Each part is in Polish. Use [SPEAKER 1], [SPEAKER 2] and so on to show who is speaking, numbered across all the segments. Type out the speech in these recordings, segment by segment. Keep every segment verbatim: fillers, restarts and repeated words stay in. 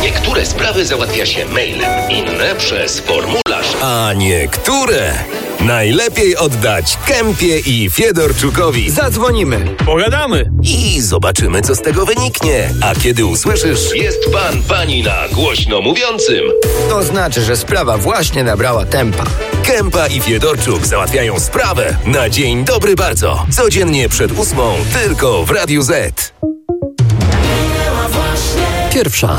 [SPEAKER 1] Niektóre sprawy załatwia się mailem, inne przez formularz.
[SPEAKER 2] A niektóre najlepiej oddać Kępie i Fiedorczukowi.
[SPEAKER 3] Zadzwonimy,
[SPEAKER 4] pogadamy
[SPEAKER 2] i zobaczymy, co z tego wyniknie. A kiedy usłyszysz:
[SPEAKER 1] jest pan, pani na głośno mówiącym,
[SPEAKER 3] to znaczy, że sprawa właśnie nabrała tempa.
[SPEAKER 2] Kępa i Fiedorczuk załatwiają sprawę na dzień dobry bardzo. Codziennie przed ósmą, tylko w Radiu Z.
[SPEAKER 5] Pierwsza.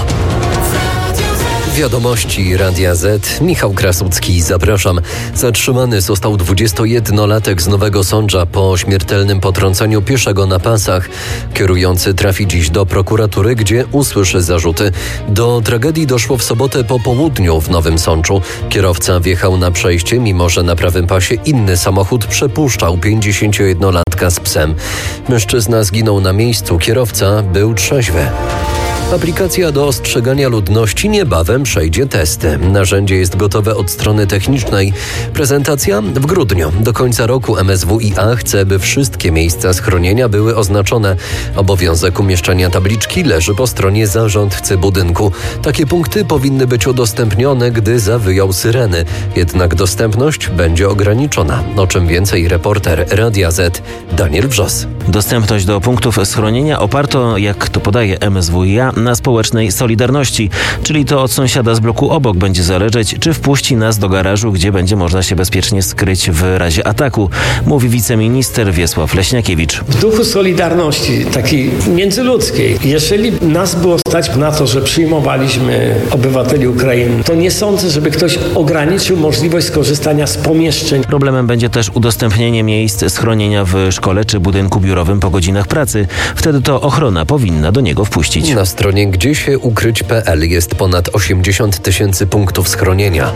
[SPEAKER 5] Wiadomości Radia Z. Michał Krasucki, zapraszam. Zatrzymany został dwudziestojednolatek z Nowego Sącza po śmiertelnym potrąceniu pieszego na pasach. Kierujący trafi dziś do prokuratury, gdzie usłyszy zarzuty. Do tragedii doszło w sobotę po południu w Nowym Sączu. Kierowca wjechał na przejście, mimo że na prawym pasie inny samochód przepuszczał pięćdziesięciojednolatka z psem. Mężczyzna zginął na miejscu, kierowca był trzeźwy. Aplikacja do ostrzegania ludności niebawem przejdzie testy. Narzędzie jest gotowe od strony technicznej. Prezentacja w grudniu. Do końca roku M S W i A chce, by wszystkie miejsca schronienia były oznaczone. Obowiązek umieszczania tabliczki leży po stronie zarządcy budynku. Takie punkty powinny być udostępnione, gdy zawyją syreny. Jednak dostępność będzie ograniczona. O czym więcej reporter Radia Z Daniel Wrzos.
[SPEAKER 6] Dostępność do punktów schronienia oparto, jak to podaje M S W i A, na społecznej solidarności, czyli to od sąsiada z bloku obok będzie zależeć, czy wpuści nas do garażu, gdzie będzie można się bezpiecznie skryć w razie ataku, mówi wiceminister Wiesław Leśniakiewicz.
[SPEAKER 7] W duchu solidarności, takiej międzyludzkiej, jeżeli nas było stać na to, że przyjmowaliśmy obywateli Ukrainy, to nie sądzę, żeby ktoś ograniczył możliwość skorzystania z pomieszczeń.
[SPEAKER 6] Problemem będzie też udostępnienie miejsc schronienia w szkole czy budynku biurowym po godzinach pracy. Wtedy to ochrona powinna do niego wpuścić.
[SPEAKER 5] Na stronie gdzie się ukryć kropka p l jest ponad osiemdziesiąt tysięcy punktów schronienia.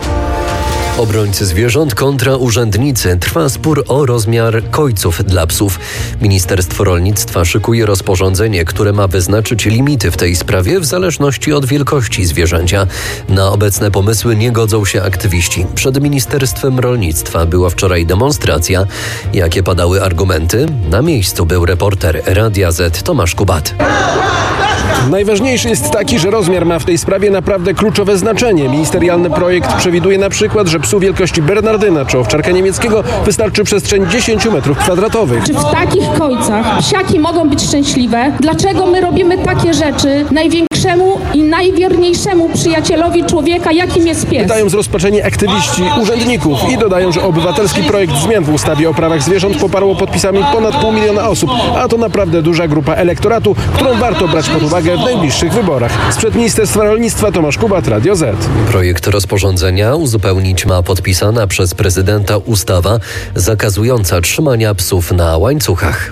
[SPEAKER 5] Obrońcy zwierząt kontra urzędnicy. Trwa spór o rozmiar kojców dla psów. Ministerstwo Rolnictwa szykuje rozporządzenie, które ma wyznaczyć limity w tej sprawie w zależności od wielkości zwierzęcia. Na obecne pomysły nie godzą się aktywiści. Przed Ministerstwem Rolnictwa była wczoraj demonstracja. Jakie padały argumenty? Na miejscu był reporter Radia Z Tomasz Kubat.
[SPEAKER 8] Najważniejszy jest taki, że rozmiar ma w tej sprawie naprawdę kluczowe znaczenie. Ministerialny projekt przewiduje na przykład, że psu wielkości Bernardyna czy owczarka niemieckiego wystarczy przestrzeń dziesięć metrów kwadratowych.
[SPEAKER 9] Czy w takich kojcach psiaki mogą być szczęśliwe? Dlaczego my robimy takie rzeczy największemu i najwierniejszemu przyjacielowi człowieka, jakim jest pies?
[SPEAKER 8] Pytają zrozpaczeni aktywiści urzędników i dodają, że obywatelski projekt zmian w ustawie o prawach zwierząt poparło podpisami ponad pół miliona osób, a to naprawdę duża grupa elektoratu, którą warto brać pod uwagę w najbliższych wyborach. Sprzed Ministerstwa Rolnictwa Tomasz Kubat, Radio Z.
[SPEAKER 5] Projekt rozporządzenia uzupełnić ma podpisana przez prezydenta ustawa zakazująca trzymania psów na łańcuchach.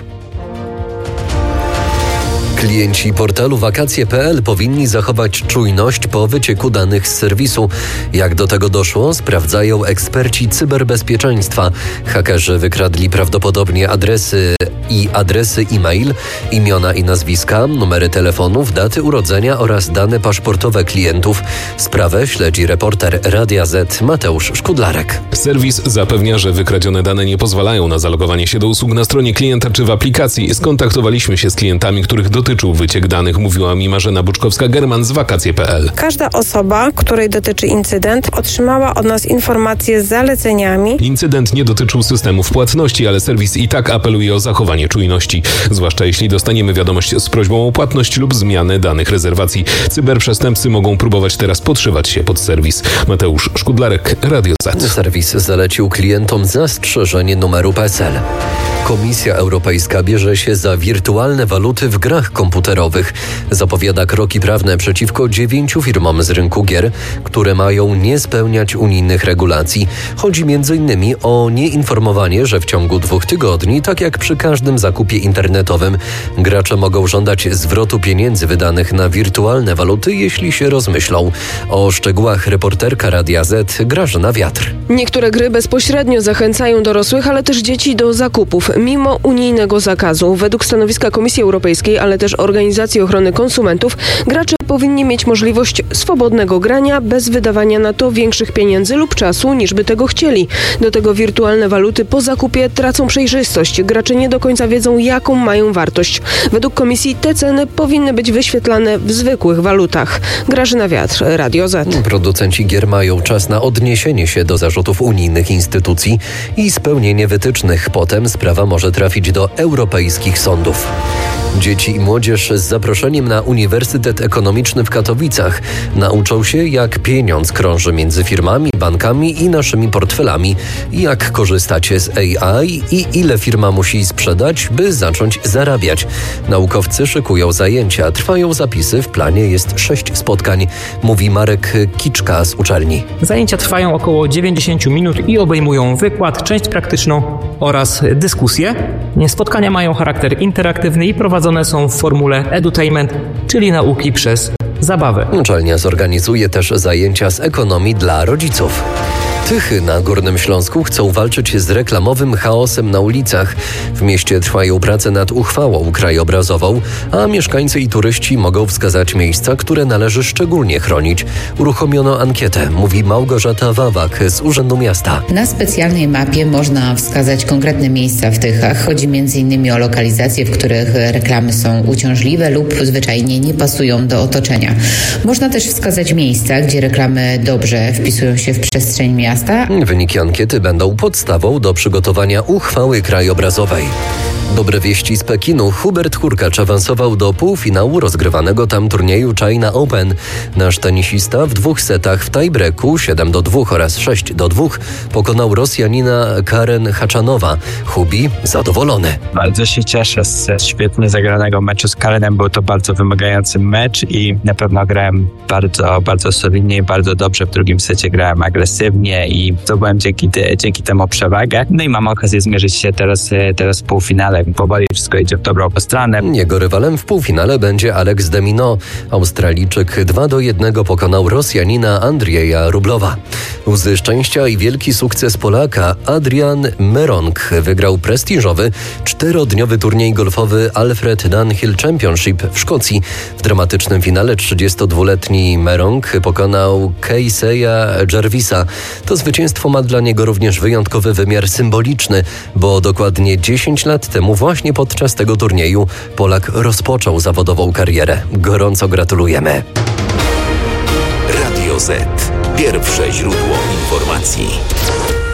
[SPEAKER 5] Klienci portalu wakacje kropka p l powinni zachować czujność po wycieku danych z serwisu. Jak do tego doszło, sprawdzają eksperci cyberbezpieczeństwa. Hakerzy wykradli prawdopodobnie adresy i adresy e-mail, imiona i nazwiska, numery telefonów, daty urodzenia oraz dane paszportowe klientów. Sprawę śledzi reporter Radia Z Mateusz Szkudlarek.
[SPEAKER 10] Serwis zapewnia, że wykradzione dane nie pozwalają na zalogowanie się do usług na stronie klienta czy w aplikacji. Skontaktowaliśmy się z klientami, których dotyczył wyciek danych, mówiła mi Marzena Buczkowska-German z wakacje kropka p l.
[SPEAKER 11] Każda osoba, której dotyczy incydent, otrzymała od nas informacje z zaleceniami.
[SPEAKER 10] Incydent nie dotyczył systemów płatności, ale serwis i tak apeluje o zachowanie czujności. Zwłaszcza jeśli dostaniemy wiadomość z prośbą o płatność lub zmianę danych rezerwacji. Cyberprzestępcy mogą próbować teraz podszywać się pod serwis. Mateusz Szkudlarek, Radio Z.
[SPEAKER 5] Serwis zalecił klientom zastrzeżenie numeru P E S E L. Komisja Europejska bierze się za wirtualne waluty w grach komputerowych. Zapowiada kroki prawne przeciwko dziewięciu firmom z rynku gier, które mają nie spełniać unijnych regulacji. Chodzi między innymi o nieinformowanie, że w ciągu dwóch tygodni, tak jak przy każdym zakupie internetowym, gracze mogą żądać zwrotu pieniędzy wydanych na wirtualne waluty, jeśli się rozmyślą. O szczegółach reporterka Radia Z Grażyna Wiatr.
[SPEAKER 12] Niektóre gry bezpośrednio zachęcają dorosłych, ale też dzieci do zakupów.
[SPEAKER 11] mimo unijnego zakazu. Według stanowiska Komisji Europejskiej, ale też Organizacji Ochrony Konsumentów, gracze powinni mieć możliwość swobodnego grania bez wydawania na to większych pieniędzy lub czasu, niż by tego chcieli. Do tego wirtualne waluty po zakupie tracą przejrzystość. Gracze nie do końca wiedzą, jaką mają wartość. Według Komisji te ceny powinny być wyświetlane w zwykłych walutach. Grażyna Wiatr, Radio Z.
[SPEAKER 5] Producenci gier mają czas na odniesienie się do zarzutów unijnych instytucji i spełnienie wytycznych. Potem sprawa może trafić do europejskich sądów. Dzieci i młodzież z zaproszeniem na Uniwersytet Ekonomiczny w Katowicach nauczą się, jak pieniądz krąży między firmami, bankami i naszymi portfelami, jak korzystacie z A I i ile firma musi sprzedać, by zacząć zarabiać. Naukowcy szykują zajęcia, trwają zapisy, w planie jest sześć spotkań, mówi Marek Kiczka z uczelni.
[SPEAKER 4] Zajęcia trwają około dziewięćdziesiąt minut i obejmują wykład, część praktyczną oraz dyskusję. Spotkania mają charakter interaktywny i prowadzone są w formule edutainment, czyli nauki przez zabawę.
[SPEAKER 5] Uczelnia zorganizuje też zajęcia z ekonomii dla rodziców. Tychy na Górnym Śląsku chcą walczyć z reklamowym chaosem na ulicach. W mieście trwają prace nad uchwałą krajobrazową, a mieszkańcy i turyści mogą wskazać miejsca, które należy szczególnie chronić. Uruchomiono ankietę, mówi Małgorzata Wawak z Urzędu Miasta.
[SPEAKER 12] Na specjalnej mapie można wskazać konkretne miejsca w Tychach. Chodzi między innymi o lokalizacje, w których reklamy są uciążliwe lub zwyczajnie nie pasują do otoczenia. Można też wskazać miejsca, gdzie reklamy dobrze wpisują się w przestrzeń miasta.
[SPEAKER 5] Wyniki ankiety będą podstawą do przygotowania uchwały krajobrazowej. Dobre wieści z Pekinu. Hubert Hurkacz awansował do półfinału rozgrywanego tam turnieju China Open. Nasz tenisista w dwóch setach w tiebreaku siedem do dwóch oraz sześć do dwóch pokonał Rosjanina Karen Haczanowa. Hubi zadowolony.
[SPEAKER 13] Bardzo się cieszę z świetnie zagranego meczu z Karenem. Był to bardzo wymagający mecz i na pewno grałem bardzo, bardzo solidnie i bardzo dobrze. W drugim secie grałem agresywnie i zdobyłem dzięki, dzięki temu przewagę. No i mam okazję zmierzyć się teraz, teraz w półfinale. Powoli wszystko idzie w dobrą stronę.
[SPEAKER 5] Jego rywalem w półfinale będzie Alex de Minaur. Australijczyk dwa do jednego pokonał Rosjanina Andrieja Rublowa. Łzy szczęścia i wielki sukces Polaka Adrian Meronk wygrał prestiżowy czterodniowy turniej golfowy Alfred Dunhill Championship w Szkocji. W dramatycznym finale trzydziestodwuletni Meronk pokonał Caseya Jarvisa. To zwycięstwo ma dla niego również wyjątkowy wymiar symboliczny, bo dokładnie dziesięć lat temu właśnie podczas tego turnieju Polak rozpoczął zawodową karierę. Gorąco gratulujemy.
[SPEAKER 2] Radio Z. Pierwsze źródło informacji.